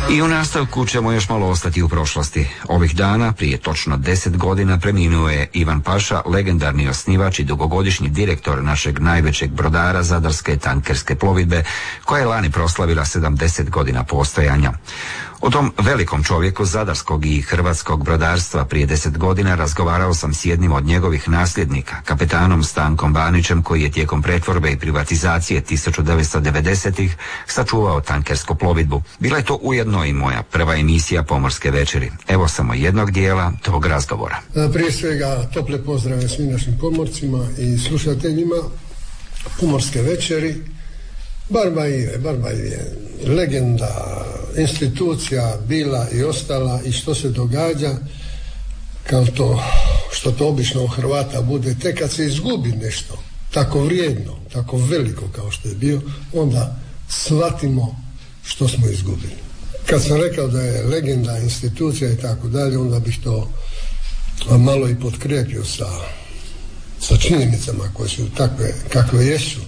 I u nastavku ćemo još malo ostati u prošlosti. Ovih dana, prije točno 10 godina, preminuo je Ivan Paša, legendarni osnivač i dugogodišnji direktor našeg najvećeg brodara Zadarske tankerske plovidbe, koja je lani proslavila 70 godina postojanja. O tom velikom čovjeku zadarskog i hrvatskog brodarstva prije 10 godina razgovarao sam s jednim od njegovih nasljednika, kapetanom Stankom Banićem, koji je tijekom pretvorbe i privatizacije 1990-ih sačuvao tankersku plovidbu. Bila je to ujedno i moja prva emisija Pomorske večeri. Evo samo jednog dijela tog razgovora. Prije svega tople pozdrave svim našim pomorcima i slušateljima Pomorske večeri. Barbajiv je legenda, institucija bila i ostala, i što se događa, kao to što to obično u Hrvata bude, tek kad se izgubi nešto tako vrijedno, tako veliko kao što je bio, onda shvatimo što smo izgubili. Kad sam rekao da je legenda, institucija i tako dalje, onda bih to malo i potkrijepio sa činjenicama koje su takve kakve jesu.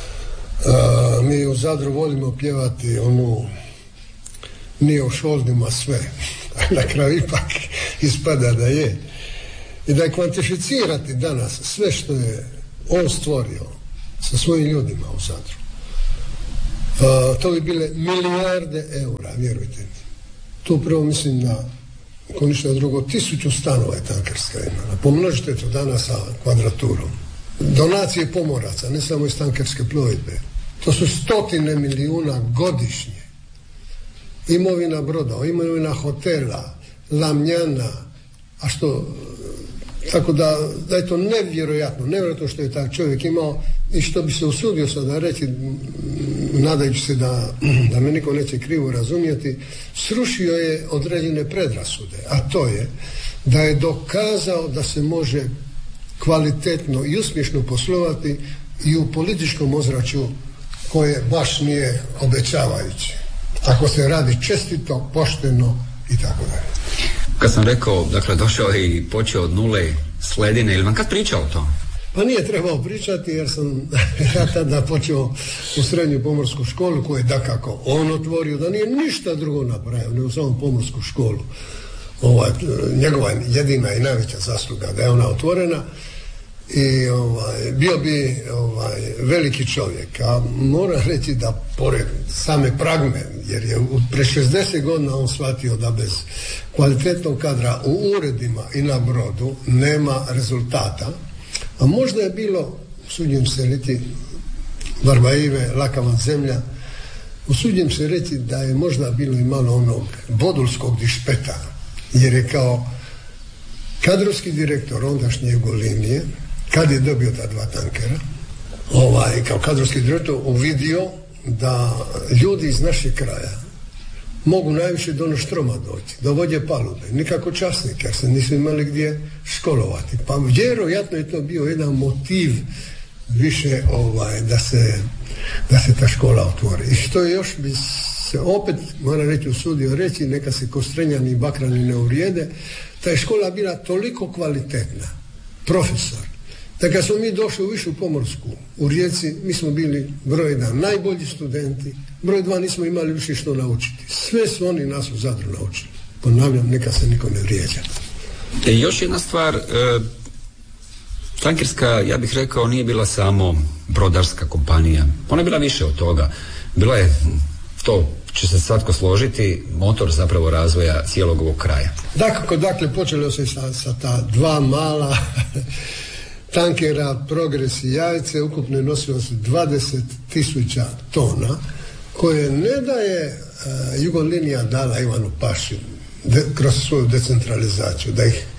Mi u Zadru volimo pjevati onu nije u šoldima sve, a na kraju ipak ispada da je. I da je kvantificirati danas sve što je on stvorio sa svojim ljudima u Zadru, to bi bile milijarde eura, vjerujte mi. Tu prvo mislim na, ako ništa drugo, 1000 stanova je tankerska imala. Pomnožite to danas sa kvadraturom. Donacije pomoraca, ne samo iz tankerske plovidbe. To su 100 milijuna godišnje. Imovina broda, imovina hotela, lamnjana, a što, tako da je to nevjerojatno što je taj čovjek imao, i što bi se usudio sada reći, nadajući se da me niko neće krivo razumjeti, srušio je određene predrasude, a to je da je dokazao da se može kvalitetno i uspješno poslovati i u političkom ozračju koje baš nije obećavajuće, ako se radi čestito, pošteno i tako dalje. Kad sam rekao, dakle, došao i počeo od nule s ledine, ili vam kad pričao to? Pa nije trebao pričati, jer sam ja tada počeo u srednju pomorsku školu, koju je dakako on otvorio, da nije ništa drugo napravio, nego samo pomorsku školu. Njegova jedina i najveća zasluga da je ona otvorena. I bio bi veliki čovjek, a moram reći da pored same pragme, jer je pre 60 godina on shvatio da bez kvalitetnog kadra u uredima i na brodu nema rezultata, a možda je bilo, usuđujem se reći, Barbajive, lakava zemlja, usuđujem se reći da je možda bilo i malo onog bodulskog dišpeta, jer je kao kadrovski direktor ondašnje Jugolinije, kad je dobio ta 2 tankera, kao kadrovski direktor uvidio da ljudi iz našeg kraja mogu najviše do Noštroma doći, do vođe palube, nikako časnik, jer se nisu imali gdje školovati. Pa vjerojatno je to bio jedan motiv više da se ta škola otvori. I što još bi se opet, moram reći, usudio reći, neka se Kostrenjani i Bakrani ne uvrijede, ta je škola bila toliko kvalitetna, profesor, da kad smo mi došli u Višu pomorsku u Rijeci, mi smo bili broj 1 najbolji studenti, broj 2 nismo imali više što naučiti. Sve su oni nas u Zadru naučili. Ponavljam, neka se niko ne vrijeđa. Još jedna stvar, tankerska, ja bih rekao, nije bila samo brodarska kompanija. Ona je bila više od toga. Bila je, to će se svatko složiti, motor zapravo razvoja cijelog ovog kraja. Dakle, počelo se sa ta 2 mala tankera Progres i Jajce, ukupno je nosilo se 20.000 tona, koje ne da je Jugolinija dala Ivanu Paši kroz svoju decentralizaciju, da ih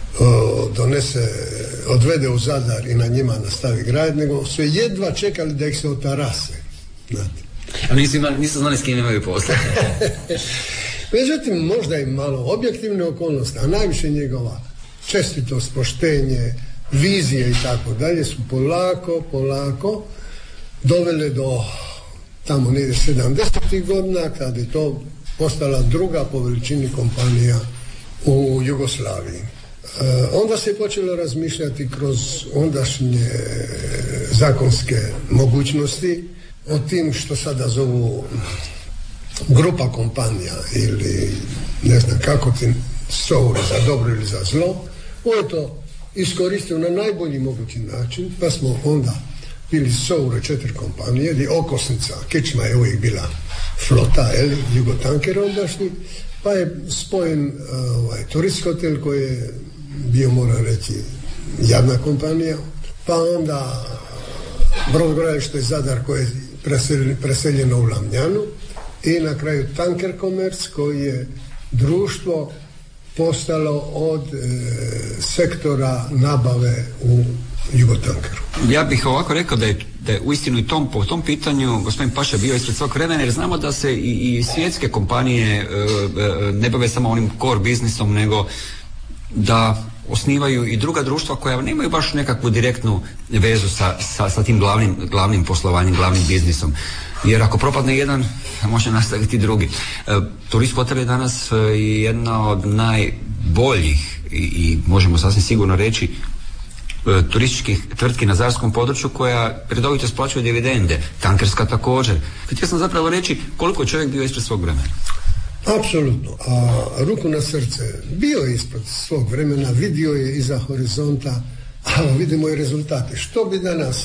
odvede u Zadar i na njima nastavi graditi, nego su jedva čekali da ih se otarase. Znate. A nisu znali s kim imaju posla. Međutim, možda i malo objektivne okolnosti, a najviše njegova čestitost, poštenje, vizije i tako dalje su polako dovele do tamo negdje 70. godina, kada je to postala druga po veličini kompanija u Jugoslaviji. Onda se je počelo razmišljati kroz ondašnje zakonske mogućnosti o tim što sada zovu grupa kompanija ili ne znam kako ti souri za dobro ili za zlo, on je to iskoristio na najbolji mogući način, pa smo onda bili soure 4 kompanije, gdje okosnica, kičma je uvijek bila flota, Jugotanker ondašnji, pa je spojen turist hotel koji je bio, moram reći, jadna kompanija, pa onda brodogradilište Zadar koje je preseljeno u Lamnjanu i na kraju Tanker Commerce koji je društvo postalo od sektora nabave u Jugotankeru. Ja bih ovako rekao da je uistinu i po tom pitanju gospodin Paša bio ispred svog vremena, jer znamo da se i svjetske kompanije ne bave samo onim core biznisom, nego da osnivaju i druga društva koja nemaju baš nekakvu direktnu vezu sa tim glavnim poslovanjem, glavnim biznisom. Jer ako propadne jedan, može nastaviti drugi. Turist hotel je danas jedna od najboljih i možemo sasvim sigurno reći turističkih tvrtki na zadarskom području koja redovito isplaćuje dividende. Tankerska također. Htio sam zapravo reći koliko je čovjek bio ispred svog vremena. Apsolutno. A ruku na srce, bio je ispred svog vremena, vidio je iza horizonta, a vidimo i rezultate. Što bi danas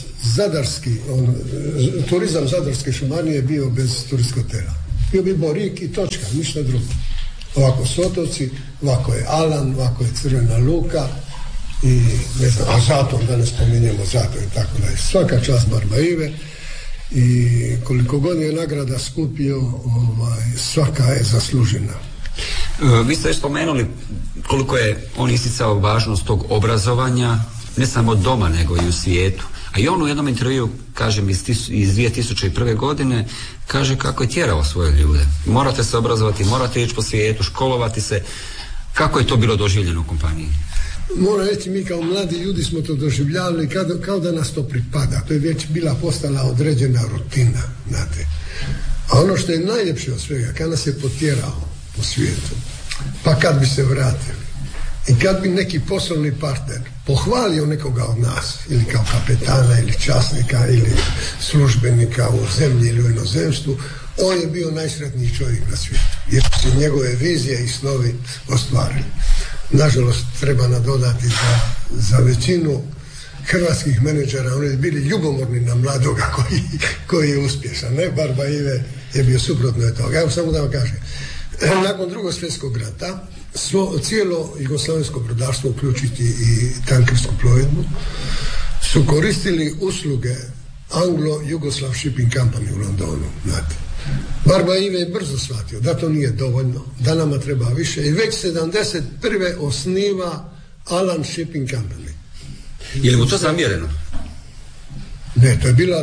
turizam Zadarske županije bio bez turistskog hotela? Bio bi Borik i točka, ništa drugo. Ovako su otoci, ovako je Alan, ovako je Crvena Luka i ne znam, a Zaton, da ne spominjemo Zaton i tako da je. Svaka čast Barbaive i koliko god je nagrada skupio, svaka je zaslužena. Vi ste još spomenuli koliko je on isticao važnost tog obrazovanja, ne samo doma nego i u svijetu. A i on u jednom intervju, kažem, iz 2001. godine, kaže kako je tjerao svoje ljude. Morate se obrazovati, morate ići po svijetu, školovati se. Kako je to bilo doživljeno u kompaniji? Moram reći, mi kao mladi ljudi smo to doživljavali kao da nas to pripada. To je već bila postala određena rutina, znate. A ono što je najljepše od svega, kad nas je potjerao po svijetu, pa kad bi se vratili i kad bi neki poslovni partner pohvalio nekoga od nas, ili kao kapetana, ili časnika, ili službenika u zemlji ili u inozemstvu, on je bio najsretniji čovjek na svijetu, jer su njegove vizije i snovi ostvarili. Nažalost, treba nadodati za većinu hrvatskih menadžera, oni su bili ljubomorni na mladoga koji je uspješan. Ne, Barbaive je bio suprotno od toga. Evo samo da vam kažem. Nakon Drugog svjetskog rata, cijelo jugoslavensko brodarstvo, uključiti i tankersku plovidbu, su koristili usluge Anglo-Jugoslav Shipping Company u Londonu, znate. Barbaive je brzo shvatio da to nije dovoljno, da nama treba više i već 71. osniva Alan Shipping Company. Je li mu to zamjereno? Ne, to je bila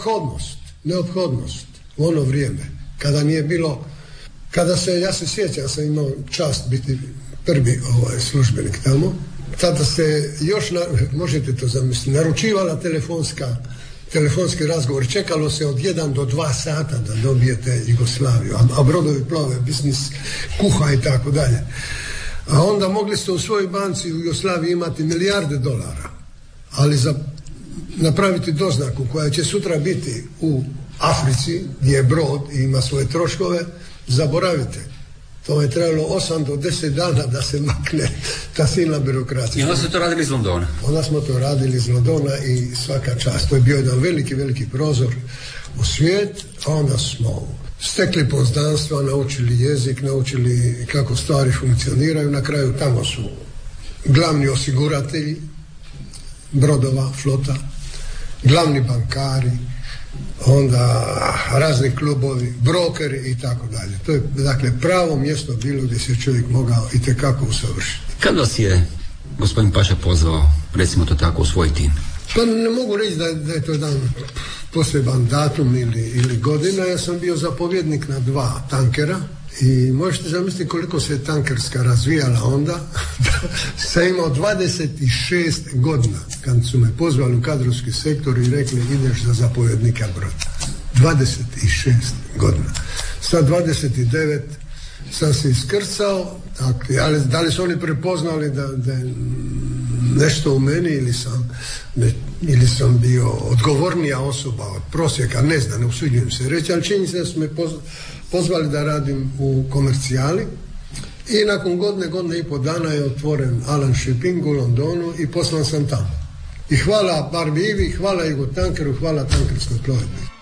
neophodnost u ono vrijeme, kada nije bilo, ja se sjećam, ja sam imao čast biti prvi službenik tamo, tada se još, možete to zamisliti, naručivala telefonski razgovor, čekalo se od 1 do 2 sata da dobijete Jugoslaviju, a brodovi plove, biznis, kuha i tako dalje. A onda mogli ste u svojoj banci u Jugoslaviji imati milijarde dolara, ali za napraviti doznaku koja će sutra biti u Africi, gdje je brod i ima svoje troškove, zaboravite. To je trebalo 8 do 10 dana da se makne ta silna birokracija. I onda ste to radili iz Londona? Onda smo to radili iz Londona i svaka čast. To je bio jedan veliki prozor u svijet, a onda smo stekli poznanstva, naučili jezik, naučili kako stvari funkcioniraju. Na kraju tamo su glavni osiguratelji brodova, flota, glavni bankari, onda razni klubovi, brokeri i tako dalje. To je dakle pravo mjesto bilo gdje se čovjek mogao itekako usavršiti. Kad vas je gospodin Paša pozvao, recimo to tako, u svoj tim? Pa ne mogu reći da je to jedan poseban datum ili godina. Ja sam bio zapovjednik na 2 tankera i možete zamisliti koliko se tankerska razvijala onda. Sam imao 26 godina kad su me pozvali u kadrovski sektor i rekli ideš za zapovjednika broda. 26 godina. Sa 29 sam se iskrcao, ali da li su oni prepoznali da je nešto u meni ili sam bio odgovornija osoba od prosjeka, ne znam, ne usuđujem se reći, ali čini se da su me pozvali da radim u komercijali i nakon godine i pol dana je otvoren Alan Shipping u Londonu i poslan sam tamo. I hvala Barbi Ivi, hvala Jugotankeru, hvala tankerskoj plovidbi.